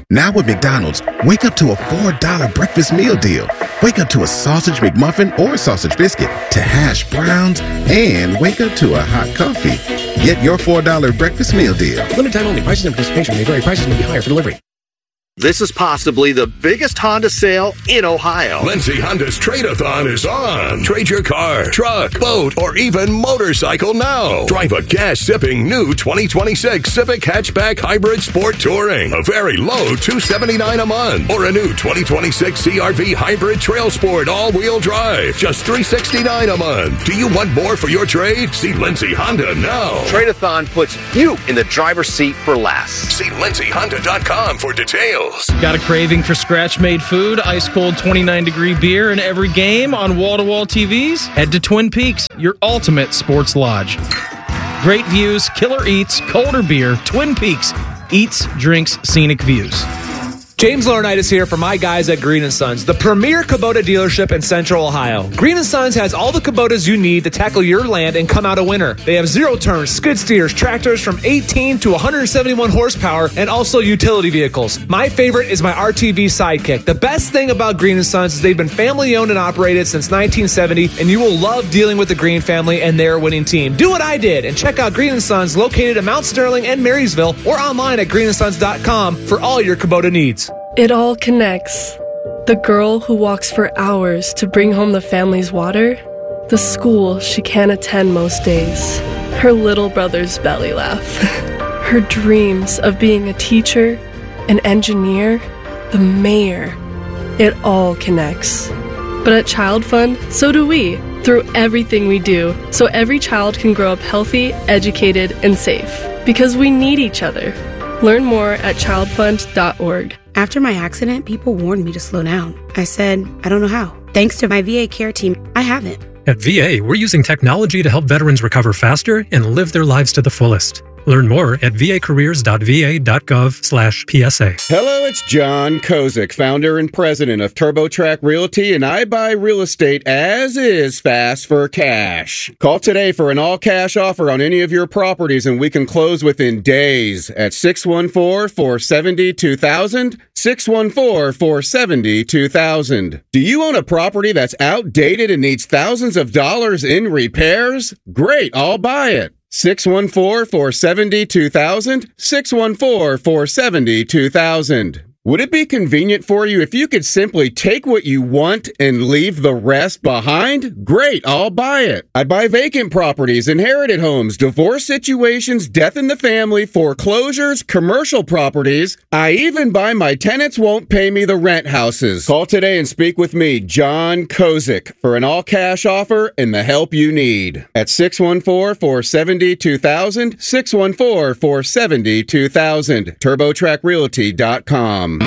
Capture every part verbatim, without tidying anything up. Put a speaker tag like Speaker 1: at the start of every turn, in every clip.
Speaker 1: Now with McDonald's, wake up to a four dollar breakfast meal deal. Wake up to a sausage McMuffin or sausage biscuit, to hash browns, and wake up to a hot coffee. Get your four dollar breakfast meal deal.
Speaker 2: Limited time only. Prices and participation may vary. Prices may be higher for delivery.
Speaker 3: This is possibly the biggest Honda sale in Ohio.
Speaker 4: Lindsay Honda's Trade-A-Thon is on. Trade your car, truck, boat, or even motorcycle now. Drive a gas-sipping new twenty twenty-six Civic Hatchback Hybrid Sport Touring. A very low two hundred seventy-nine dollars a month. Or a new twenty twenty-six C R V Hybrid Trail Sport All-Wheel Drive. Just three hundred sixty-nine dollars a month. Do you want more for your trade? See Lindsay Honda now.
Speaker 3: Trade-A-Thon puts you in the driver's seat for less.
Speaker 4: See lindsay honda dot com for details.
Speaker 5: Got a craving for scratch-made food, ice-cold twenty-nine degree beer in every game on wall-to-wall T Vs? Head to Twin Peaks, your ultimate sports lodge. Great views, killer eats, colder beer, Twin Peaks. Eats, drinks, scenic views.
Speaker 6: James Laurinaitis here for my guys at Green and Sons, the premier Kubota dealership in Central Ohio. Green and Sons has all the Kubotas you need to tackle your land and come out a winner. They have zero turns, skid steers, tractors from eighteen to one hundred seventy-one horsepower, and also utility vehicles. My favorite is my R T V Sidekick. The best thing about Green and Sons is they've been family owned and operated since nineteen seventy, and you will love dealing with the Green family and their winning team. Do what I did and check out Green and Sons, located in Mount Sterling and Marysville, or online at green and sons dot com for all your Kubota needs.
Speaker 7: It all connects. The girl who walks for hours to bring home the family's water, the school she can't attend most days, her little brother's belly laugh, her dreams of being a teacher, an engineer, the mayor. It all connects. But at Child Fund, so do we, through everything we do, so every child can grow up healthy, educated, and safe. Because we need each other. Learn more at child fund dot org.
Speaker 8: After my accident, people warned me to slow down. I said, I don't know how. Thanks to my V A care team, I haven't.
Speaker 9: At V A, we're using technology to help veterans recover faster and live their lives to the fullest. Learn more at v a careers dot v a dot gov slash P S A.
Speaker 10: Hello, it's John Kozik, founder and president of TurboTrack Realty, and I buy real estate as is fast for cash. Call today for an all-cash offer on any of your properties, and we can close within days at six one four, four seven zero, two thousand, six one four, four seven zero, two thousand. Do you own a property that's outdated and needs thousands of dollars in repairs? Great, I'll buy it. six one four, four seven zero, two thousand, six one four, four seven zero, two thousand. Would it be convenient for you if you could simply take what you want and leave the rest behind? Great, I'll buy it. I buy vacant properties, inherited homes, divorce situations, death in the family, foreclosures, commercial properties. I even buy my tenants won't pay me the rent houses. Call today and speak with me, John Kozik, for an all-cash offer and the help you need. At six one four, four seven zero, two thousand, six one four, four seven zero, two thousand, turbo track realty dot com.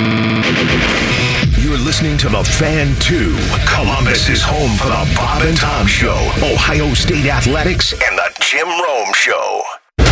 Speaker 4: You're listening to The Fan two. Columbus is home for the Bob and Tom Show, Ohio State Athletics, and the Jim Rome Show.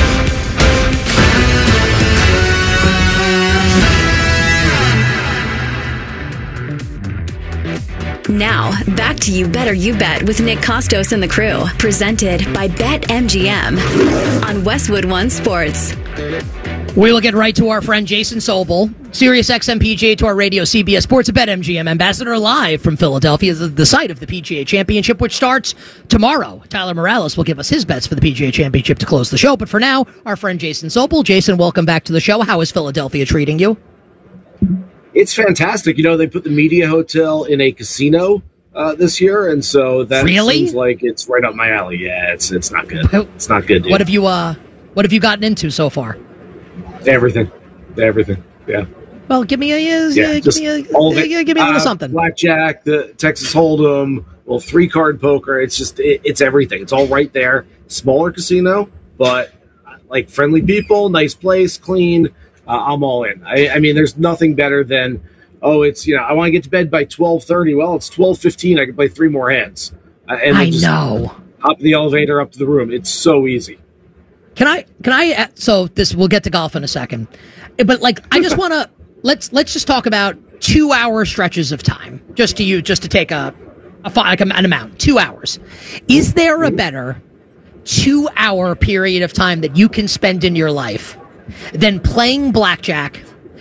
Speaker 11: Now, back to You Better You Bet with Nick Costos and the crew. Presented by BetMGM on Westwood One Sports.
Speaker 12: We will get right to our friend Jason Sobel, Sirius X M P G A Tour Radio, C B S Sports, a BetMGM ambassador, live from Philadelphia, the site of the P G A Championship, which starts tomorrow. Tyler Morales will give us his bets for the P G A Championship to close the show. But for now, our friend Jason Sobel. Jason, welcome back to the show. How is Philadelphia treating you?
Speaker 13: It's fantastic. You know, they put the Media Hotel in a casino uh, this year, and so that
Speaker 12: really?
Speaker 13: seems like it's right up my alley. Yeah, it's it's not good. It's not good, dude.
Speaker 12: What have you uh what have you gotten into so far?
Speaker 13: Everything. Everything. Yeah.
Speaker 12: Well, give me a, uh,
Speaker 13: yeah,
Speaker 12: give me a,
Speaker 13: all of it.
Speaker 12: give me a little
Speaker 13: uh,
Speaker 12: something.
Speaker 13: Blackjack, the Texas Hold'em, well, three card poker. It's just, it, it's everything. It's all right there. Smaller casino, but like friendly people, nice place, clean. Uh, I'm all in. I, I mean, there's nothing better than, oh, it's, you know, I want to get to bed by twelve thirty. Well, it's twelve fifteen. I can play three more hands. Uh, and
Speaker 12: I
Speaker 13: just
Speaker 12: know.
Speaker 13: Hop the elevator up to the room. It's so easy.
Speaker 12: Can I, can I, so this, we'll get to golf in a second, but like, I just want to, let's, let's just talk about two hour stretches of time, just to you, just to take a, a like an amount, two hours. Is there a better two hour period of time that you can spend in your life than playing blackjack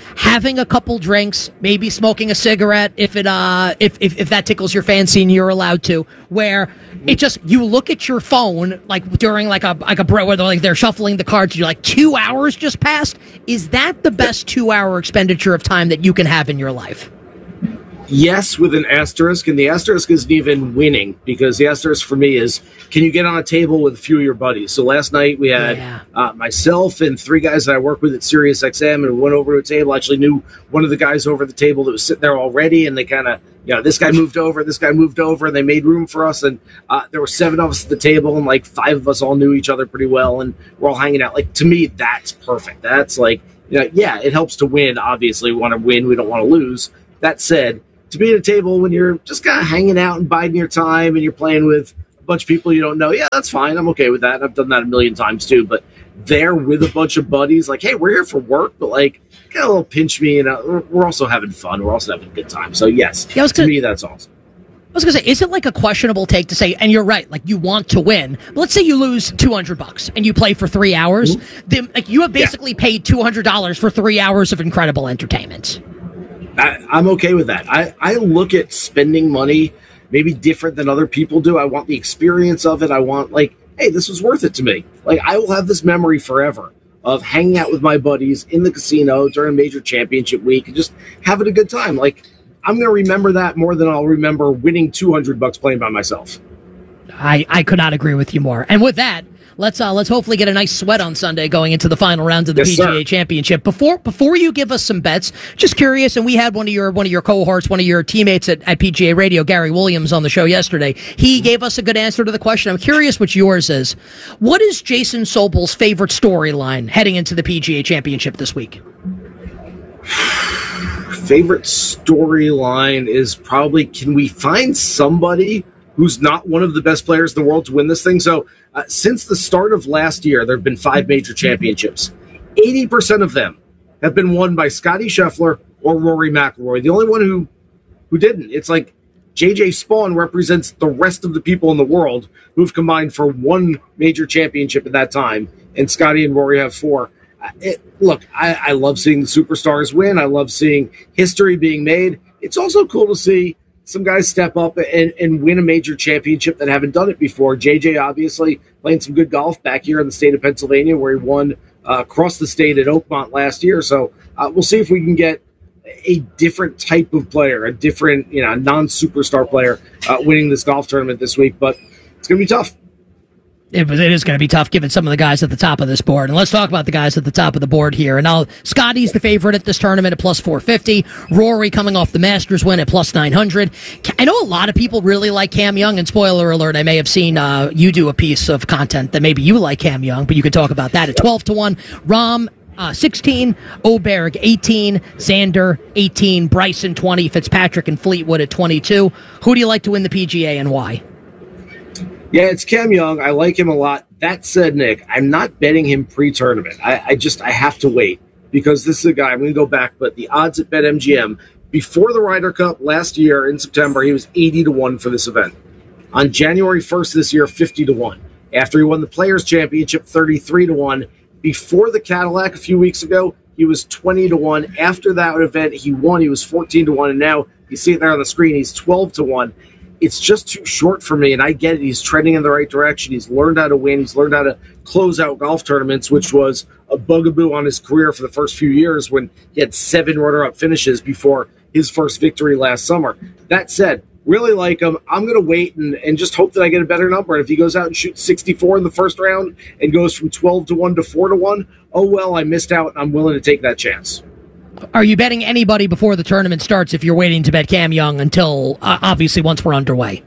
Speaker 12: having a couple drinks, maybe smoking a cigarette if it uh if if, if that tickles your fancy and you're allowed to, where it just you look at your phone like during like a like a break where they're like they're shuffling the cards, you're like two hours just passed. Is that the best two hour expenditure of time that you can have in your life?
Speaker 13: Yes, with an asterisk, and the asterisk isn't even winning, because the asterisk for me is, can you get on a table with a few of your buddies? So last night we had yeah. uh, myself and three guys that I work with at Sirius X M, and we went over to a table. I actually knew one of the guys over the table that was sitting there already, and they kind of, you know, this guy moved over, this guy moved over, and they made room for us, and uh, there were seven of us at the table, and like five of us all knew each other pretty well, and we're all hanging out. Like, to me, that's perfect. That's like, you know, yeah, it helps to win, obviously. We want to win, we don't want to lose. That said, to be at a table when you're just kind of hanging out and biding your time and you're playing with a bunch of people you don't know, yeah, that's fine. I'm okay with that. I've done that a million times too. But there with a bunch of buddies, like, hey, we're here for work, but like, get a little pinch me, and uh, we're also having fun. We're also having a good time. So yes, yeah, to gonna, me, that's awesome.
Speaker 12: I was going to say, is it like a questionable take to say, and you're right, like you want to win, but let's say you lose two hundred bucks and you play for three hours. Mm-hmm. Then, like, you have basically yeah. paid two hundred dollars for three hours of incredible entertainment.
Speaker 13: I, I'm okay with that. I, I look at spending money maybe different than other people do. I want the experience of it. I want, like, hey, this was worth it to me. Like, I will have this memory forever of hanging out with my buddies in the casino during major championship week and just having a good time. Like, I'm going to remember that more than I'll remember winning two hundred bucks playing by myself.
Speaker 12: I, I could not agree with you more. And with that, Let's uh, let's hopefully get a nice sweat on Sunday going into the final round of the yes, P G A sir. Championship. Before before you give us some bets, just curious, and we had one of your one of your cohorts, one of your teammates at, at P G A Radio, Gary Williams, on the show yesterday. He gave us a good answer to the question. I'm curious what yours is. What is Jason Sobel's favorite storyline heading into the P G A Championship this week?
Speaker 13: Favorite storyline is probably, can we find somebody who's not one of the best players in the world to win this thing? So uh, since the start of last year, there have been five major championships. eighty percent of them have been won by Scotty Scheffler or Rory McIlroy. The only one who, who didn't. It's like J J Spawn represents the rest of the people in the world who've combined for one major championship at that time, and Scotty and Rory have four. Uh, it, look, I, I love seeing the superstars win. I love seeing history being made. It's also cool to see some guys step up and, and win a major championship that haven't done it before. J J obviously playing some good golf back here in the state of Pennsylvania, where he won uh, across the state at Oakmont last year. So uh, we'll see if we can get a different type of player, a different, you know, non-superstar player uh, winning this golf tournament this week. But it's going to be tough.
Speaker 12: It, it is going to be tough given some of the guys at the top of this board. And let's talk about the guys at the top of the board here. And now Scotty's the favorite at this tournament at plus four fifty. Rory coming off the Masters win at plus nine hundred. I know a lot of people really like Cam Young, and spoiler alert, I may have seen uh, you do a piece of content that maybe you like Cam Young, but you can talk about that at twelve to one. Rahm, uh, sixteen, Oberg, eighteen, Xander, eighteen, Bryson, twenty, Fitzpatrick and Fleetwood at twenty-two. Who do you like to win the P G A and why?
Speaker 13: Yeah, it's Cam Young. I like him a lot. That said, Nick, I'm not betting him pre-tournament. I, I just, I have to wait, because this is a guy, I'm going to go back, but the odds at BetMGM, before the Ryder Cup last year in September, he was eighty to one for this event. On January first this year, fifty to one. After he won the Players' Championship, thirty-three to one. Before the Cadillac a few weeks ago, he was twenty to one. After that event, he won. He was fourteen to one, and now you see it there on the screen. He's twelve to one. It's just too short for me, and I get it. He's trending in the right direction. He's learned how to win. He's learned how to close out golf tournaments, which was a bugaboo on his career for the first few years when he had seven runner-up finishes before his first victory last summer. That said, really like him. I'm going to wait and, and just hope that I get a better number. And if he goes out and shoots sixty-four in the first round and goes from twelve to one to four to one, oh, well, I missed out, and I'm willing to take that chance.
Speaker 12: Are you betting anybody before the tournament starts if you're waiting to bet Cam Young until, uh, obviously, once we're underway?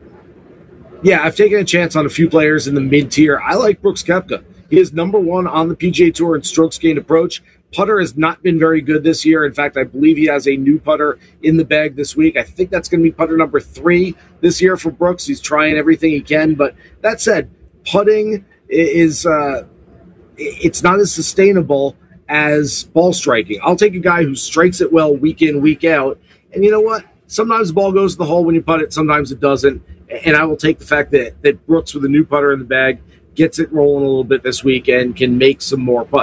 Speaker 13: Yeah, I've taken a chance on a few players in the mid-tier. I like Brooks Koepka. He is number one on the P G A Tour in strokes gained approach. Putter has not been very good this year. In fact, I believe he has a new putter in the bag this week. I think that's going to be putter number three this year for Brooks. He's trying everything he can. But that said, putting is uh, it's not as sustainable as ball striking. I'll take a guy who strikes it well week in, week out. And you know what? Sometimes the ball goes to the hole when you putt it. Sometimes it doesn't. And I will take the fact that, that Brooks with a new putter in the bag gets it rolling a little bit this week and can make some more putts.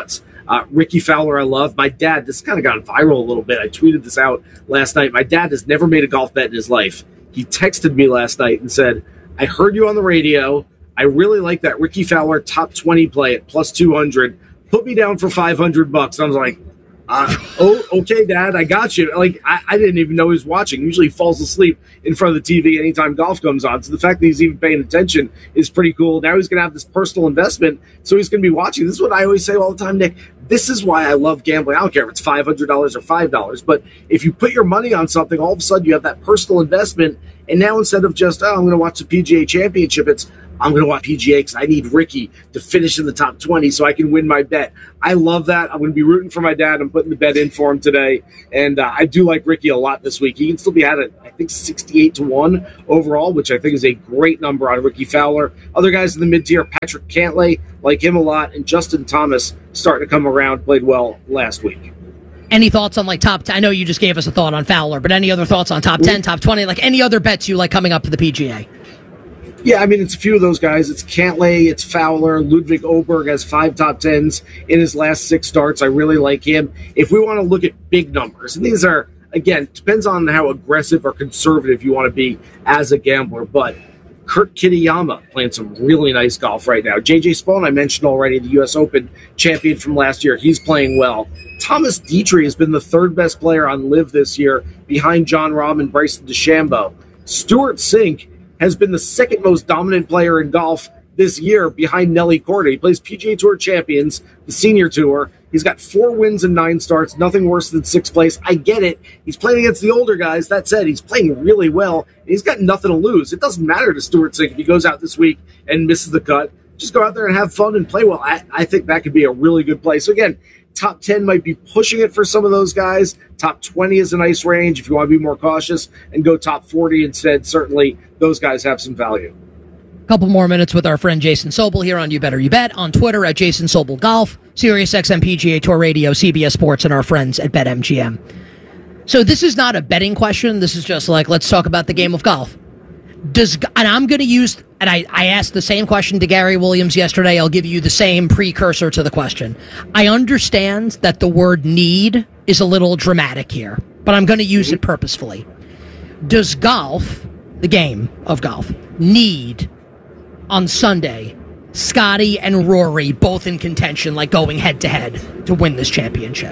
Speaker 13: Uh, Ricky Fowler, I love. My dad, this kind of got viral a little bit. I tweeted this out last night. My dad has never made a golf bet in his life. He texted me last night and said, I heard you on the radio. I really like that Ricky Fowler top twenty play at plus two hundred. Put me down for five hundred bucks. I was like, uh, oh, okay, Dad, I got you. Like, I, I didn't even know he was watching. Usually he falls asleep in front of the T V anytime golf comes on. So the fact that he's even paying attention is pretty cool. Now he's going to have this personal investment, so he's going to be watching. This is what I always say all the time, Nick. This is why I love gambling. I don't care if it's five hundred dollars or five dollars, but if you put your money on something, all of a sudden you have that personal investment, and now instead of just, oh, I'm going to watch the P G A Championship, it's, I'm going to watch P G A because I need Ricky to finish in the top twenty so I can win my bet. I love that. I'm going to be rooting for my dad. I'm putting the bet in for him today. And uh, I do like Ricky a lot this week. He can still be at it, I think, sixty-eight to one overall, which I think is a great number on Ricky Fowler. Other guys in the mid-tier, Patrick Cantlay, like him a lot, and Justin Thomas starting to come around, played well last week.
Speaker 12: Any thoughts on like top ten? I know you just gave us a thought on Fowler, but any other thoughts on top ten, top twenty, like any other bets you like coming up to the P G A?
Speaker 13: Yeah, I mean, it's a few of those guys. It's Cantlay, it's Fowler. Ludwig Oberg has five top tens in his last six starts. I really like him. If we want to look at big numbers, and these are, again, depends on how aggressive or conservative you want to be as a gambler, but Kurt Kitayama playing some really nice golf right now. J J Spaun, I mentioned already, the U S Open champion from last year. He's playing well. Thomas Dietrich has been the third best player on LIV this year, behind Jon Rahm and Bryson DeChambeau. Stuart Sink has been the second most dominant player in golf this year, behind Nelly Korda. He plays P G A Tour Champions, the Senior Tour. He's got four wins and nine starts, nothing worse than sixth place. I get it. He's playing against the older guys. That said, he's playing really well. He's got nothing to lose. It doesn't matter to Stuart Sink if he goes out this week and misses the cut. Just go out there and have fun and play well. I, I think that could be a really good play. So again, top ten might be pushing it for some of those guys. Top twenty is a nice range if you want to be more cautious and go top forty instead. Certainly, those guys have some value.
Speaker 12: Couple more minutes with our friend Jason Sobel here on You Better You Bet, on Twitter at Jason Sobel Golf, Sirius X M P G A Tour Radio, C B S Sports, and our friends at BetMGM. So this is not a betting question. This is just like, let's talk about the game of golf. Does and I'm going to use, and I, I asked the same question to Gary Williams yesterday. I'll give you the same precursor to the question. I understand that the word need is a little dramatic here, but I'm going to use it purposefully. Does golf, the game of golf, need on Sunday Scotty and Rory both in contention, like going head to head to win this championship?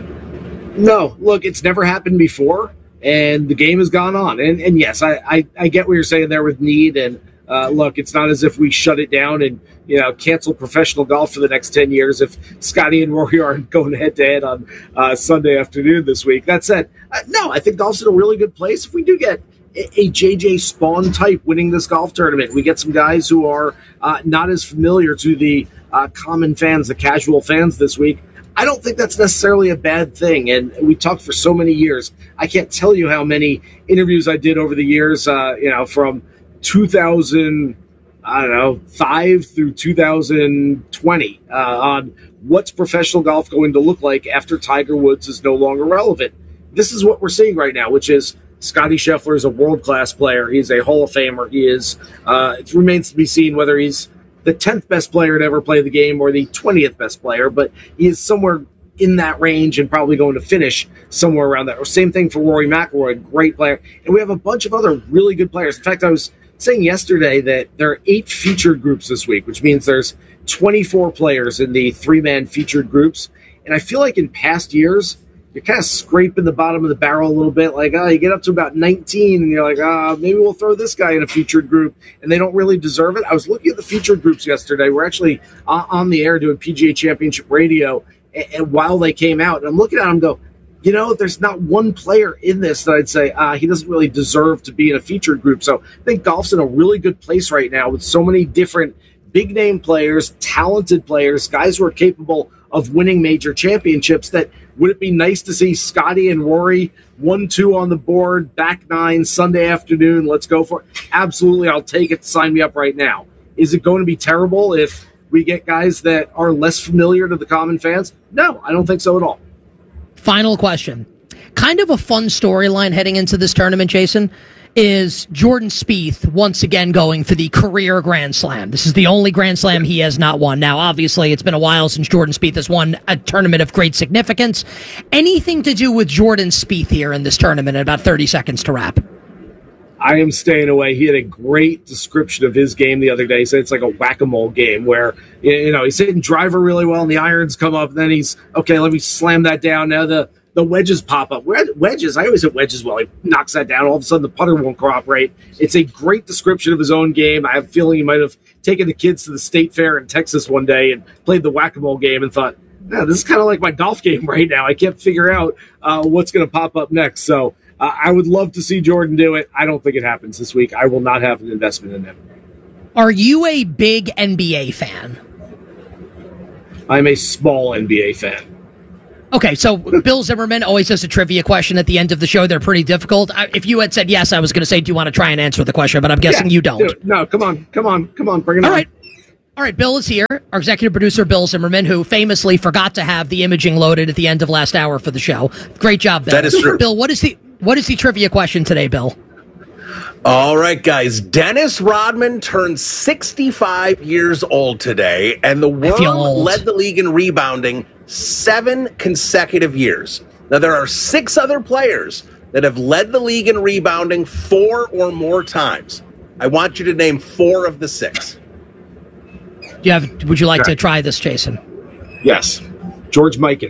Speaker 13: No, look, it's never happened before. And the game has gone on. And, and yes, I, I, I get what you're saying there with need. And uh, look, it's not as if we shut it down and, you know, cancel professional golf for the next ten years if Scotty and Rory aren't going head-to-head on uh, Sunday afternoon this week. That said, uh, no, I think golf's in a really good place. If we do get a, a J J Spaun type winning this golf tournament, we get some guys who are uh, not as familiar to the uh, common fans, the casual fans this week. I don't think that's necessarily a bad thing. And we talked for so many years. I can't tell you how many interviews I did over the years, uh, you know, from two thousand, I don't know, five through two thousand twenty uh, on what's professional golf going to look like after Tiger Woods is no longer relevant. This is what we're seeing right now, which is Scotty Scheffler is a world-class player. He's a Hall of Famer. He is, uh, it remains to be seen whether he's the tenth best player to ever play the game or the twentieth best player, but he is somewhere in that range and probably going to finish somewhere around that. Or same thing for Rory McIlroy, great player. And we have a bunch of other really good players. In fact, I was saying yesterday that there are eight featured groups this week, which means there's twenty-four players in the three-man featured groups. And I feel like in past years, you're kind of scraping the bottom of the barrel a little bit. Like, oh, you get up to about nineteen, and you're like, ah, oh, maybe we'll throw this guy in a featured group, and they don't really deserve it. I was looking at the featured groups yesterday. We're actually uh, on the air doing P G A Championship Radio, and, and while they came out, and I'm looking at them and go, you know, there's not one player in this that I'd say, ah, he doesn't really deserve to be in a featured group. So I think golf's in a really good place right now with so many different big-name players, talented players, guys who are capable of winning major championships. That would it be nice to see Scotty and Rory one two on the board, back nine, Sunday afternoon, let's go for it? Absolutely, I'll take it. Sign me up right now. Is it going to be terrible if we get guys that are less familiar to the common fans? No, I don't think so at all.
Speaker 12: Final question. Kind of a fun storyline heading into this tournament, Jason. is Jordan Spieth once again going for the career Grand Slam. This is the only Grand Slam he has not won. Now, obviously, it's been a while since Jordan Spieth has won a tournament of great significance. Anything to do with Jordan Spieth here in this tournament in about thirty seconds to wrap?
Speaker 13: I am staying away. He had a great description of his game the other day. He said it's like a whack-a-mole game where, you know, he's hitting driver really well and the irons come up. And then he's, okay, let me slam that down. Now the, the wedges pop up. Where wedges? I always hit wedges well. He knocks that down. All of a sudden the putter won't cooperate. It's a great description of his own game. I have a feeling he might have taken the kids to the state fair in Texas one day and played the whack-a-mole game and thought, no, this is kind of like my golf game right now. I can't figure out uh, what's going to pop up next. So, Uh, I would love to see Jordan do it. I don't think it happens this week. I will not have an investment in him.
Speaker 12: Are you a big N B A fan?
Speaker 13: I'm a small N B A fan.
Speaker 12: Okay, so Bill Zimmerman always has a trivia question at the end of the show. They're pretty difficult. I, if you had said yes, I was going to say, do you want to try and answer the question? But I'm guessing
Speaker 13: yeah,
Speaker 12: you don't.
Speaker 13: Do no, come on, come on, come on, bring it
Speaker 12: All
Speaker 13: on.
Speaker 12: All right. All right, Bill is here, our executive producer, Bill Zimmerman, who famously forgot to have the imaging loaded at the end of last hour for the show. Great job, Bill.
Speaker 14: That is true.
Speaker 12: Bill, what is the what is the trivia question today, Bill?
Speaker 14: All right, guys. Dennis Rodman turned sixty-five years old today, and the world led the league in rebounding seven consecutive years. Now, there are six other players that have led the league in rebounding four or more times. I want you to name four of the six.
Speaker 12: Do you have? Would you like okay. to try this, Jason?
Speaker 13: Yes. George Mikan.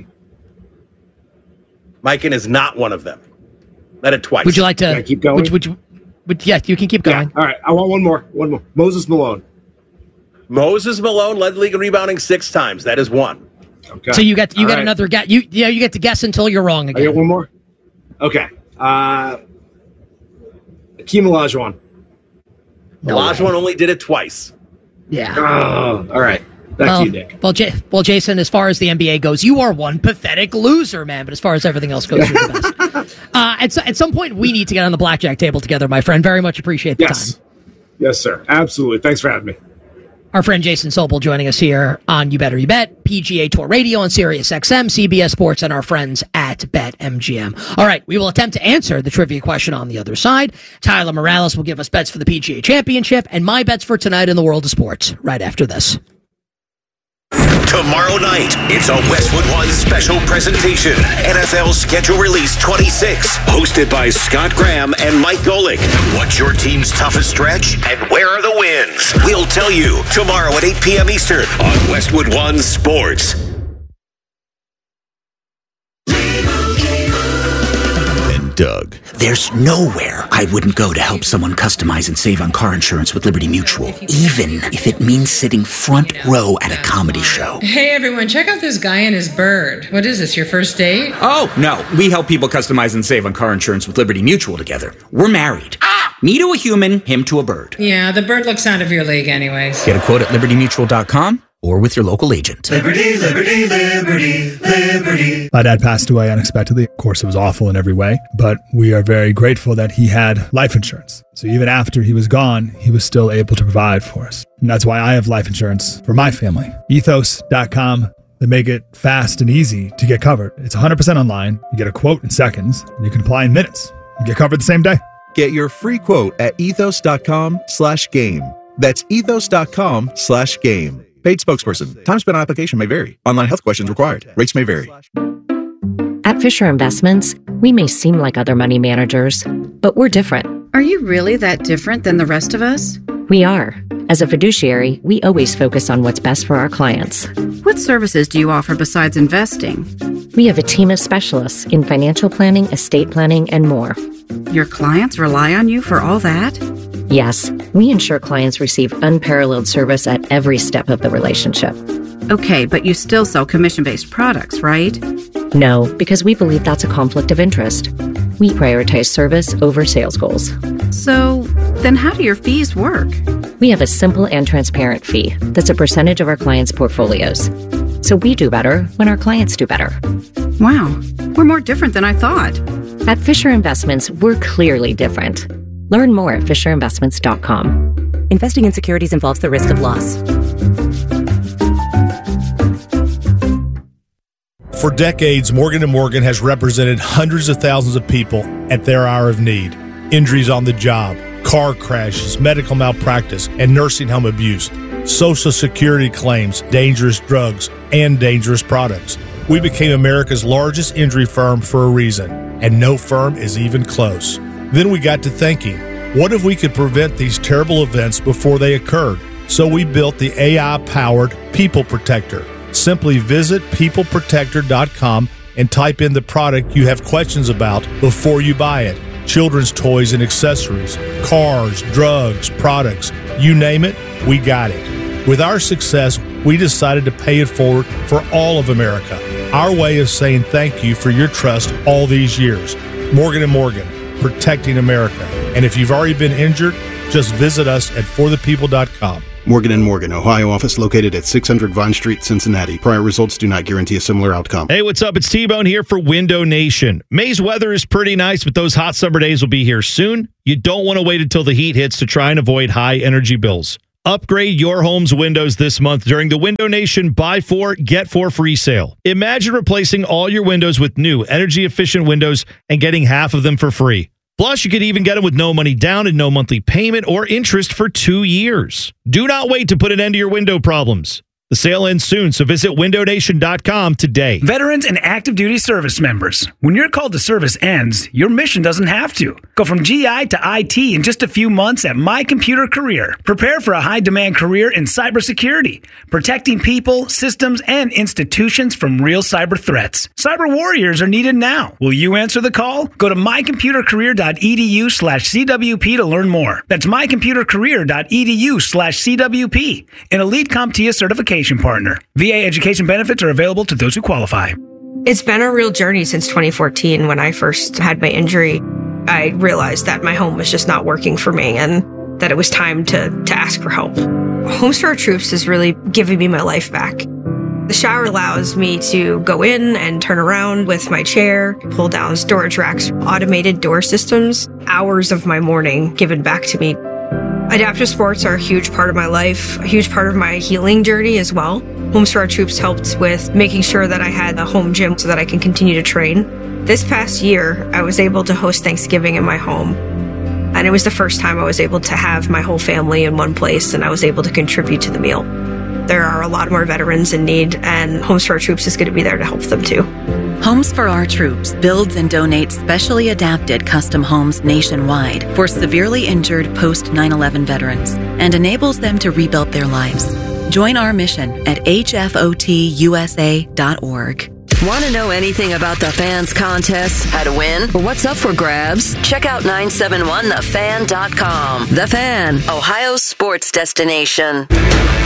Speaker 14: Mikan is not one of them. Let it twice.
Speaker 12: Would you like to
Speaker 13: Can I keep going?
Speaker 12: Would, would you? Would, yeah, you can keep going.
Speaker 13: Yeah. All right. I want one more. One more. Moses Malone.
Speaker 14: Moses Malone led the league in rebounding six times. That is one.
Speaker 12: Okay. So you got you All got right. another guess. You yeah, you get to guess until you're wrong again.
Speaker 13: I get one more. Okay. Uh, Hakeem Olajuwon.
Speaker 14: No Olajuwon only did it twice.
Speaker 12: Yeah.
Speaker 13: Oh, all right. Back
Speaker 12: well,
Speaker 13: to you, Nick.
Speaker 12: Well, J- well, Jason, as far as the N B A goes, you are one pathetic loser, man. But as far as everything else goes, you're the best. Uh, at, so, at some point, we need to get on the blackjack table together, my friend. Very much appreciate the
Speaker 13: yes.
Speaker 12: time.
Speaker 13: Yes, sir. Absolutely. Thanks for having me.
Speaker 12: Our friend Jason Sobel joining us here on You Better You Bet, P G A Tour Radio on Sirius X M, C B S Sports, and our friends at BetMGM. All right, we will attempt to answer the trivia question on the other side. Tyler Morales will give us bets for the P G A Championship and my bets for tonight in the world of sports right after this.
Speaker 15: Tomorrow night, it's a Westwood One special presentation. N F L Schedule Release twenty-six, hosted by Scott Graham and Mike Golick. What's your team's toughest stretch, and where are the wins? We'll tell you tomorrow at eight p.m. Eastern on Westwood One Sports.
Speaker 16: Doug. There's nowhere I wouldn't go to help someone customize and save on car insurance with Liberty Mutual, even if it means sitting front row at a comedy show.
Speaker 17: Hey everyone, check out this guy and his bird. What is this, your first date?
Speaker 18: Oh, no. We help people customize and save on car insurance with Liberty Mutual together. We're married. Ah! Me to a human, him to a bird.
Speaker 17: Yeah, the bird looks out of your league anyways.
Speaker 18: Get a quote at liberty mutual dot com or with your local agent.
Speaker 19: Liberty, liberty, liberty, liberty. My dad passed away unexpectedly. Of course, it was awful in every way, but we are very grateful that he had life insurance. So even after he was gone, he was still able to provide for us. And that's why I have life insurance for my family. ethos dot com. They make it fast and easy to get covered. It's one hundred percent online. You get a quote in seconds, and you can apply in minutes. You get covered the same day.
Speaker 20: Get your free quote at ethos dot com slash game. That's ethos dot com slash game. Paid spokesperson. Time spent on application may vary. Online health questions required. Rates may vary.
Speaker 21: At Fisher Investments, we may seem like other money managers, but we're different.
Speaker 22: Are you really that different than the rest of us?
Speaker 21: We are. As a fiduciary, we always focus on what's best for our clients.
Speaker 22: What services do you offer besides investing?
Speaker 21: We have a team of specialists in financial planning, estate planning, and more.
Speaker 22: Your clients rely on you for all that?
Speaker 21: Yes, we ensure clients receive unparalleled service at every step of the relationship.
Speaker 22: Okay, but you still sell commission-based products, right?
Speaker 21: No, because we believe that's a conflict of interest. We prioritize service over sales goals.
Speaker 22: So, then how do your fees work?
Speaker 21: We have a simple and transparent fee that's a percentage of our clients' portfolios. So we do better when our clients do better.
Speaker 22: Wow, we're more different than I thought.
Speaker 21: At Fisher Investments, we're clearly different. Learn more at fisher investments dot com.
Speaker 23: Investing in securities involves the risk of loss.
Speaker 24: For decades, Morgan and Morgan has represented hundreds of thousands of people at their hour of need.
Speaker 1: injuries on the job, car crashes, medical malpractice, and nursing home abuse, Social Security claims, dangerous drugs, and dangerous products. We became America's largest injury firm for a reason, and no firm is even close. Then we got to thinking, what if we could prevent these terrible events before they occurred? So we built the A I-powered People Protector. Simply visit people protector dot com and type in the product you have questions about before you buy it. Children's toys and accessories, cars, drugs, products, you name it, we got it. With our success, we decided to pay it forward for all of America. Our way of saying thank you for your trust all these years. Morgan and Morgan, protecting America. And if you've already been injured, just visit us at for the people dot com.
Speaker 2: Morgan and Morgan, Ohio office located at six hundred Vine Street, Cincinnati. Prior results do not guarantee a similar outcome.
Speaker 3: Hey, what's up? It's T-Bone here for Window Nation. May's weather is pretty nice, but those hot summer days will be here soon. You don't want to wait until the heat hits to try and avoid high energy bills. Upgrade your home's windows this month during the Window Nation Buy Four, Get Four free sale. Imagine replacing all your windows with new energy-efficient windows and getting half of them for free. Plus, you could even get them with no money down and no monthly payment or interest for two years. Do not wait to put an end to your window problems. The sale ends soon, so visit window nation dot com today.
Speaker 24: Veterans and active duty service members. When your call to service ends, your mission doesn't have to. Go from G I to I T in just a few months at My Computer Career. Prepare for a high-demand career in cybersecurity, protecting people, systems, and institutions from real cyber threats. Cyber warriors are needed now. Will you answer the call? Go to my computer career dot e d u slash c w p to learn more. That's my computer career dot e d u slash c w p. An elite CompTIA certification partner. V A education benefits are available to those who qualify.
Speaker 25: It's been a real journey since twenty fourteen when I first had my injury. I realized that my home was just not working for me and that it was time to, to ask for help. Homes for Our Troops is really giving me my life back. The shower allows me to go in and turn around with my chair, pull down storage racks, automated door systems, hours of my morning given back to me. Adaptive sports are a huge part of my life, a huge part of my healing journey as well. Homes for Our Troops helped with making sure that I had a home gym so that I can continue to train. This past year, I was able to host Thanksgiving in my home. And it was the first time I was able to have my whole family in one place and I was able to contribute to the meal. There are a lot more veterans in need, and Homes for Our Troops is going to be there to help them too.
Speaker 26: Homes for Our Troops builds and donates specially adapted custom homes nationwide for severely injured post nine eleven veterans and enables them to rebuild their lives. Join our mission at h f o t u s a dot org.
Speaker 27: Want to know anything about the Fan's contest, how to win, or what's up for grabs? Check out nine seven one the fan dot com. The Fan, Ohio's sports destination.